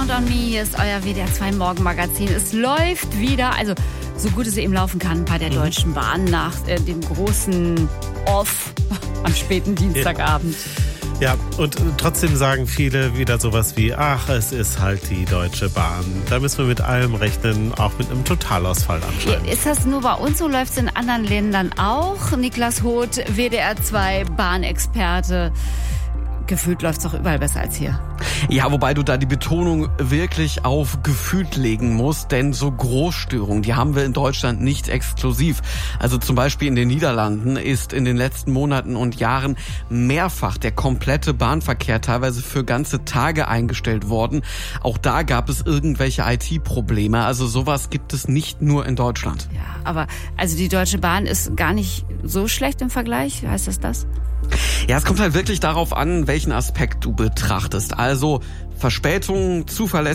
Count on Me, hier ist euer WDR 2 Morgenmagazin. Es läuft wieder, also so gut es eben laufen kann bei der Deutschen Bahn nach dem großen Off am späten Dienstagabend. Ja, und trotzdem sagen viele wieder sowas wie, ach, es ist halt die Deutsche Bahn. Da müssen wir mit allem rechnen, auch mit einem Totalausfall anscheinend. Ist das nur bei uns so? Läuft es in anderen Ländern auch? Niklas Hoth, WDR 2 Bahnexperte. Gefühlt läuft es doch überall besser als hier. Ja, wobei du da die Betonung wirklich auf gefühlt legen musst, denn so Großstörungen, die haben wir in Deutschland nicht exklusiv. Also zum Beispiel in den Niederlanden ist in den letzten Monaten und Jahren mehrfach der komplette Bahnverkehr teilweise für ganze Tage eingestellt worden. Auch da gab es irgendwelche IT-Probleme. Also sowas gibt es nicht nur in Deutschland. Ja, aber also die Deutsche Bahn ist gar nicht so schlecht im Vergleich. Heißt das? Ja, es kommt halt wirklich darauf an, welchen Aspekt du betrachtest. Also Verspätung, Zuverlässigkeit,